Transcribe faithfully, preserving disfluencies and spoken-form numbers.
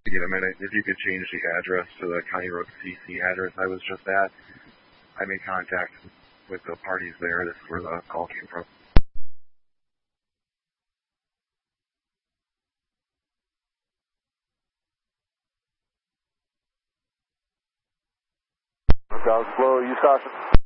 Get a minute, if you could change the address to the County Road C C address I was just at. I made contact with the parties there. This is where the call came from. Down slow, use caution.